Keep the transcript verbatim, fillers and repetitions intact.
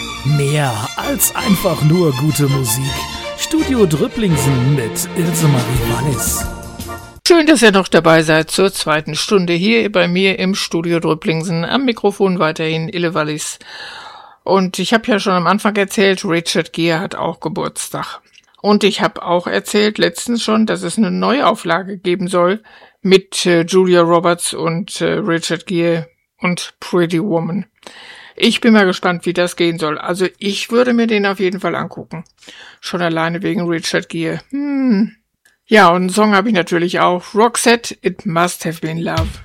Mehr als einfach nur gute Musik. Studio Drüpplingsen mit Ilse Marie Wallis. Schön, dass ihr noch dabei seid zur zweiten Stunde hier bei mir im Studio Drüpplingsen. Am Mikrofon weiterhin Ille Wallis. Und ich habe ja schon am Anfang erzählt, Richard Gere hat auch Geburtstag. Und ich habe auch erzählt letztens schon, dass es eine Neuauflage geben soll mit äh, Julia Roberts und äh, Richard Gere und Pretty Woman. Ich bin mal gespannt, wie das gehen soll. Also ich würde mir den auf jeden Fall angucken. Schon alleine wegen Richard Gere. Hm. Ja, und einen Song habe ich natürlich auch. Roxette, It Must Have Been Love.